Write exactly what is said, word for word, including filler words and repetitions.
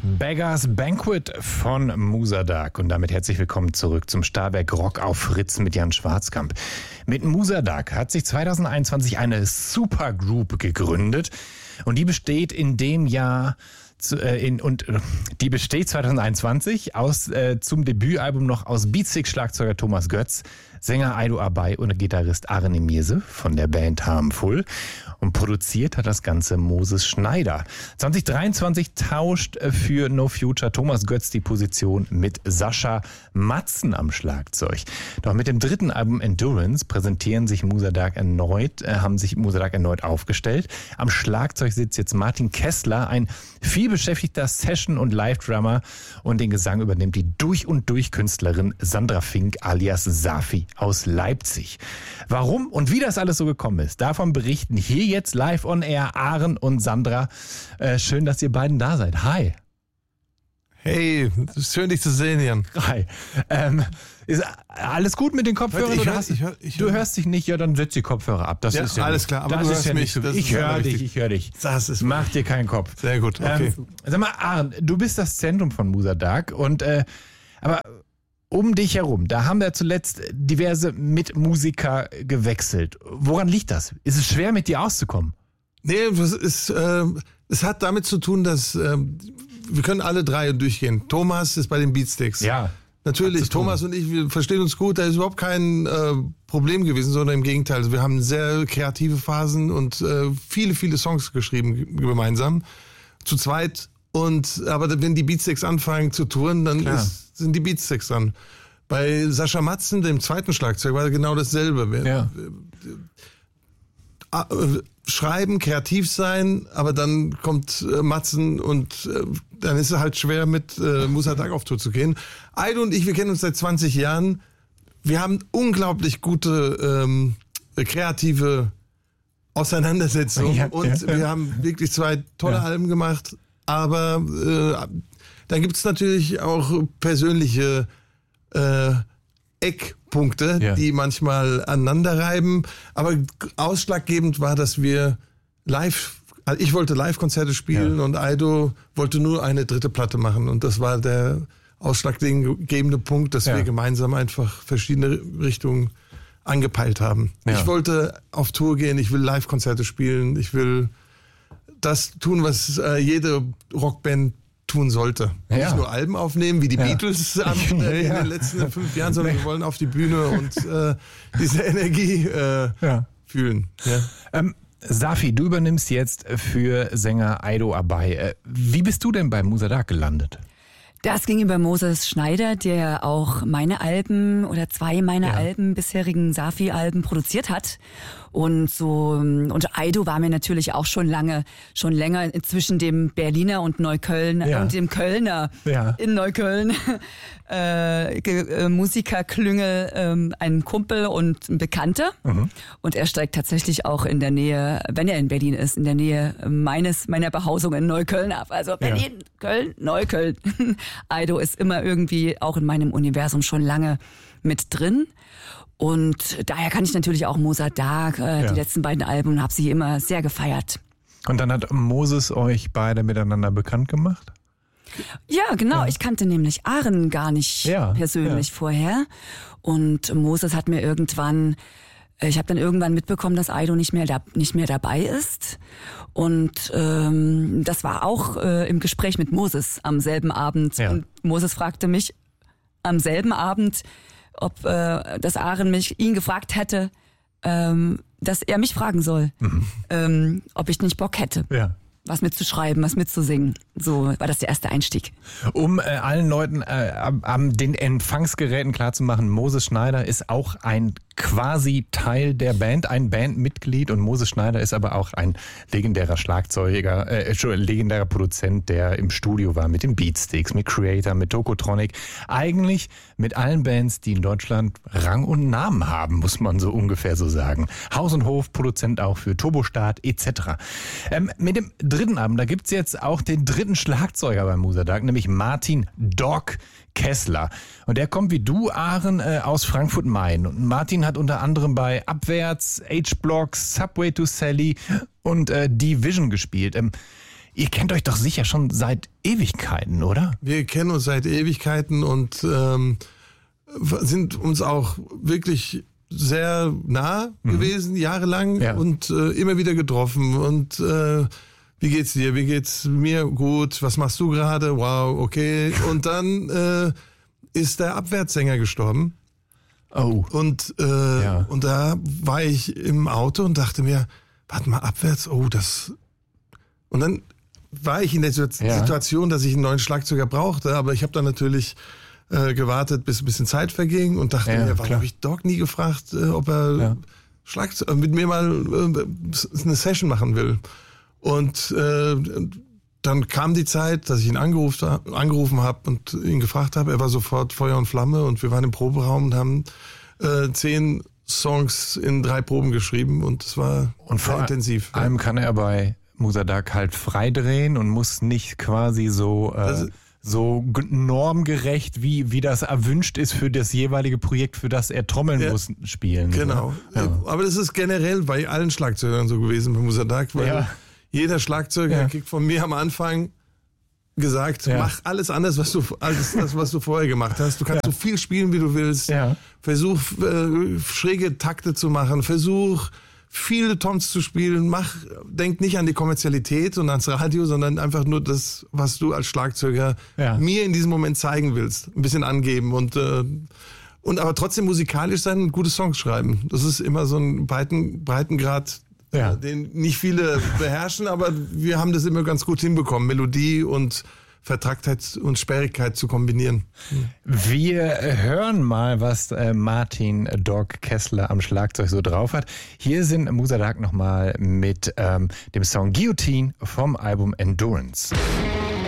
Beggars Banquet von Musa Dag. Und damit herzlich willkommen zurück zum Starwerk Rock auf Fritz mit Jan Schwarzkamp. Mit Musa Dag hat sich zwanzig einundzwanzig eine Supergroup gegründet. Und die besteht in dem Jahr zu, äh, in, und äh, die besteht zwanzig einundzwanzig aus äh, zum Debütalbum noch aus Beatstick-Schlagzeuger Thomas Götz, Sänger Aido Abay und Gitarrist Arne Mirse von der Band Harmful. Und produziert hat das Ganze Moses Schneider. zwanzig dreiundzwanzig tauscht für No Future Thomas Götz die Position mit Sascha Matzen am Schlagzeug. Doch mit dem dritten Album Endurance präsentieren sich Musa Dag erneut, äh, haben sich Musa Dag erneut aufgestellt. Am Schlagzeug sitzt jetzt Martin Kessler, ein vielbeschäftigter Session- und Live-Drummer, und den Gesang übernimmt die durch und durch Künstlerin Sandra Fink alias Safi aus Leipzig. Warum und wie das alles so gekommen ist, davon berichten hier jetzt live on air Aaron und Sandra. Äh, schön, dass ihr beiden da seid. Hi. Hey, schön dich zu sehen, Jan. Hi. Ähm, ist alles gut mit den Kopfhörern? Ich oder hör, hast, ich hör, ich du hör. hörst dich nicht, ja, dann setz die Kopfhörer ab. Das ja, ist ja alles nicht, klar. Aber das du ist hörst ja mich. nicht so. Das Ich ist höre dich, richtig. ich höre dich. Das ist Mach dir keinen Kopf. Sehr gut, okay. Ähm, sag mal, Aaron, du bist das Zentrum von Musa Dag und äh, aber um dich herum, da haben wir zuletzt diverse Mitmusiker gewechselt. Woran liegt das? Ist es schwer, mit dir auszukommen? Nee, es ist, äh, es hat damit zu tun, dass äh, wir können alle drei durchgehen. Thomas ist bei den Beatsticks. Ja. Natürlich, Thomas und ich, wir verstehen uns gut, da ist überhaupt kein äh, Problem gewesen, sondern im Gegenteil. Also wir haben sehr kreative Phasen und äh, viele, viele Songs geschrieben gemeinsam, zu zweit. Und aber wenn die Beatsticks anfangen zu touren, dann ist, sind die Beatsticks dann. Bei Sascha Matzen, dem zweiten Schlagzeug, war genau dasselbe. Wir, Ja. äh, schreiben, kreativ sein, aber dann kommt äh, Matzen und äh, dann ist es halt schwer, mit äh, Musa Dag auf Tour zu gehen. Aido und ich, wir kennen uns seit zwanzig Jahren. Wir haben unglaublich gute ähm, kreative Auseinandersetzungen Ja, und ja, ja. wir haben wirklich zwei tolle Ja. Alben gemacht, aber äh, dann gibt es natürlich auch persönliche äh, Eckpunkte, Ja. die manchmal aneinander reiben. Aber ausschlaggebend war, dass wir live, also ich wollte Live-Konzerte spielen Ja. und Aido wollte nur eine dritte Platte machen. Und das war der ausschlaggebende Punkt, dass Ja. wir gemeinsam einfach verschiedene Richtungen angepeilt haben. Ja. Ich wollte auf Tour gehen, ich will Live-Konzerte spielen, ich will das tun, was äh, jede Rockband tun sollte. Ja. Nicht nur Alben aufnehmen, wie die Ja. Beatles an, äh, in Ja. den letzten fünf Jahren, sondern wir wollen auf die Bühne und äh, diese Energie äh, Ja. fühlen. Ja. Ähm, Safi, du übernimmst jetzt für Sänger Aido Abay. Äh, Wie bist du denn bei Musa Dag gelandet? Das ging über Moses Schneider, der auch meine Alben oder zwei meiner Ja. Alben, bisherigen Safi-Alben produziert hat. Und so, und Aido war mir natürlich auch schon lange, schon länger zwischen dem Berliner und Neukölln Ja. und dem Kölner Ja. in Neukölln äh, Ge- äh, Musikerklüngel, ähm, ein Kumpel und ein Bekannter. Mhm. Und er steigt tatsächlich auch in der Nähe, wenn er in Berlin ist, in der Nähe meines, meiner Behausung in Neukölln ab. Also Berlin, Köln, Neukölln. Aido ist immer irgendwie auch in meinem Universum schon lange mit drin. Und daher kann ich natürlich auch Musa Dag, äh, Ja. die letzten beiden Alben, habe sie immer sehr gefeiert. Und dann hat Moses euch beide miteinander bekannt gemacht? Ja, genau. Ich kannte nämlich Aaron gar nicht Ja, persönlich ja. vorher. Und Moses hat mir irgendwann, äh, ich habe dann irgendwann mitbekommen, dass Aido nicht mehr da, nicht mehr dabei ist. Und ähm, das war auch äh, im Gespräch mit Moses am selben Abend. Ja. Und Moses fragte mich am selben Abend, ob äh, dass Aaron mich ihn gefragt hätte, ähm, dass er mich fragen soll, Mhm. ähm, ob ich nicht Bock hätte, Ja. was mitzuschreiben, was mitzusingen. So war das der erste Einstieg. Um äh, allen Leuten äh, am, am den Empfangsgeräten klarzumachen, Moses Schneider ist auch ein quasi Teil der Band, ein Bandmitglied, und Moses Schneider ist aber auch ein legendärer Schlagzeuger, äh, Entschuldigung, legendärer Produzent, der im Studio war mit den Beatsticks, mit Creator, mit Tokotronic. Eigentlich mit allen Bands, die in Deutschland Rang und Namen haben, muss man so ungefähr so sagen. Haus und Hof, Produzent auch für Turbostart et cetera. Ähm, mit dem dritten Album, da gibt's jetzt auch den dritten Schlagzeuger bei Musa Dag, nämlich Martin Doc Kessler. Und der kommt wie du, Aaron, äh, aus Frankfurt-Main. Und Martin hat unter anderem bei Abwärts, H-Block, Subway to Sally und äh, Division gespielt. Ähm, Ihr kennt euch doch sicher schon seit Ewigkeiten, oder? Wir kennen uns seit Ewigkeiten und ähm, sind uns auch wirklich sehr nah mhm. gewesen, jahrelang ja. und äh, immer wieder getroffen. Und äh, wie geht's dir? Wie geht's mir? Gut. Was machst du gerade? Wow, okay. Und dann äh, ist der Abwärtssänger gestorben. Oh. Und, äh, ja. und da war ich im Auto und dachte mir, warte mal, abwärts, oh, das... Und dann war ich in der Situation, ja. dass ich einen neuen Schlagzeuger brauchte, aber ich habe dann natürlich äh, gewartet, bis ein bisschen Zeit verging und dachte ja, mir, warum habe ich Doc nie gefragt, äh, ob er ja. Schlagzeug mit mir mal äh, eine Session machen will. Und äh, dann kam die Zeit, dass ich ihn angerufen, angerufen habe und ihn gefragt habe. Er war sofort Feuer und Flamme und wir waren im Proberaum und haben äh, zehn Songs in drei Proben geschrieben und es war und sehr intensiv. Vor allem kann er bei Musadak halt freidrehen und muss nicht quasi so äh, also, so normgerecht, wie, wie das erwünscht ist für das jeweilige Projekt, für das er trommeln ja, muss, spielen. Genau. Ja. Aber das ist generell bei allen Schlagzeugern so gewesen bei Musadak, weil ja. jeder Schlagzeuger ja. kriegt von mir am Anfang gesagt, ja. mach alles anders, was du, alles das, was du vorher gemacht hast. Du kannst ja. so viel spielen, wie du willst. Ja. Versuch, äh, schräge Takte zu machen. Versuch, viele Toms zu spielen. Mach, denk nicht an die Kommerzialität und ans Radio, sondern einfach nur das, was du als Schlagzeuger ja. mir in diesem Moment zeigen willst. Ein bisschen angeben und, äh, und aber trotzdem musikalisch sein und gute Songs schreiben. Das ist immer so ein Breiten, Breitengrad, ja. den nicht viele beherrschen, aber wir haben das immer ganz gut hinbekommen, Melodie und Vertracktheit und Sperrigkeit zu kombinieren. Wir hören mal, was Martin Doc Kessler am Schlagzeug so drauf hat. Hier sind Musadak nochmal mit ähm, dem Song Guillotine vom Album Endurance.